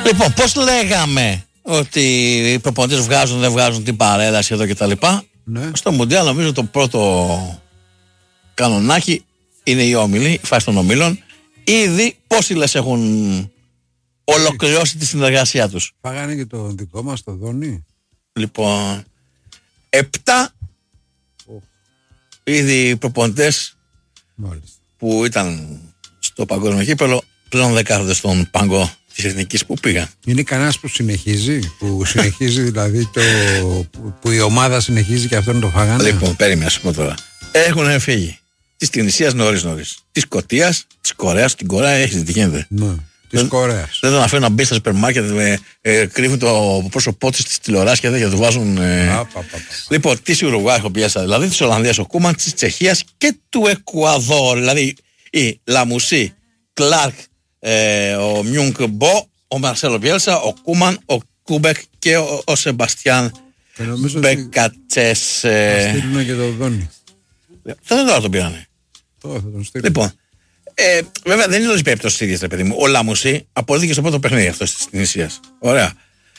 Λοιπόν, πώς λέγαμε ότι οι προπονητές βγάζουν, δεν βγάζουν την παρέλαση εδώ κτλ. Ναι. Στο Μουντιάλ νομίζω το πρώτο κανονάκι είναι οι όμιλοι, η φάση των ομίλων. Ήδη πόσοι λες έχουν ολοκληρώσει τη συνεργασία τους? Φάγανε και το δικό μας το Δόνι. Λοιπόν, 7 ήδη οι προπονητές που ήταν στο παγκόσμιο κύπελλο πλέον δεκάδες στον πάγκο της εθνικής που πήγαν. Είναι κανένας που συνεχίζει, δηλαδή που η ομάδα συνεχίζει και αυτόν το φάγανε? Λοιπόν, περίμενα σου πω τώρα. Έχουν φύγει της Τινησίας νωρίς. Της Σκωτίας, της Κορέας. Την Κορέα έχεις δει τι γίνεται. Ναι, της Κορέας. Δεν τον αφήνουν να μπει στα σούπερ μάρκετ, κρύβουν το πρόσωπό της στις τηλεοράσεις και δεν του βάζουν. Λοιπόν, της Ουρουγουάη έχω πιάσει, δηλαδή της Ολλανδίας ο Κούμαν, της Τσεχίας και του Εκουαδόρ. Δηλαδή η Λαμουσί, Κλάρκ, ο Μιούγκ Μπο, ο Μαρσέλο Μπιέλσα, ο Κούμαν, ο Κούμπεκ και ο Σεμπαστιάν Μπεκατσές. Θα στείλουν και το Δόνι. Θα τον πήρανε. Τώρα θα τον στείλουν. Λοιπόν, βέβαια δεν είναι όλες οι περιπτώσεις ίδιες, ρε παιδί μου. Ο Λαμουσί αποδείχθηκε στο πρώτο παιχνίδι αυτό της Τινησίας. Ωραία.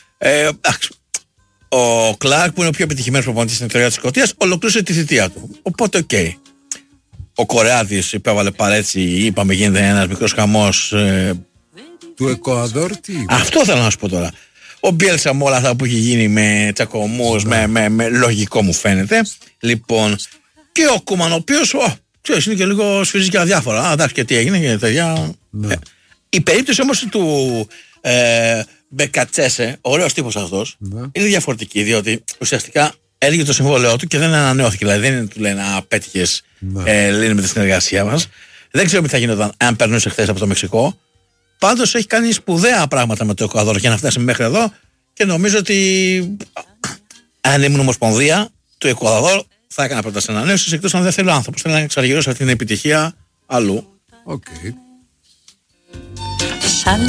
Ο Κλάρκ, που είναι ο πιο επιτυχημένος προπονητής στην ιστορία της Σκωτίας, ολοκλήρωσε τη θητεία του. Οπότε, οκ. Ο Κορεάτης υπέβαλε παρέτσι, είπαμε, γίνεται ένας μικρός χαμός. Του Εκουαδόρ τι? Αυτό θέλω να σου πω τώρα. Ο Μπιέλσα με όλα αυτά που έχει γίνει με τσακωμούς, με λογικό μου φαίνεται. Λοιπόν, και ο Κούμαν, ο οποίος ξέρεις, είναι και λίγο σφυρίζει και αδιάφορα. Εντάξει, και τι έγινε και τέτοια. Ναι. Η περίπτωση όμως του Μπεκατσέσε, ωραίος τύπος αυτός, είναι διαφορετική, διότι ουσιαστικά έλυγε το συμβόλαιό του και δεν ανανεώθηκε. Δηλαδή δεν του λένε απέτυχες, λύνουμε τη συνεργασία μας. Δεν ξέρω τι θα γινόταν αν περνούσε χθες από το Μεξικό. Πάντως έχει κάνει σπουδαία πράγματα με το Εκουαδόρ για να φτάσει μέχρι εδώ και νομίζω ότι αν ήμουν ομοσπονδία του Εκουαδόρ θα έκανα πρόταση ανανέωσης, εκτός αν δεν θέλω άνθρωπος. Θέλω να εξαργυρώσω αυτή την επιτυχία αλλού. Okay.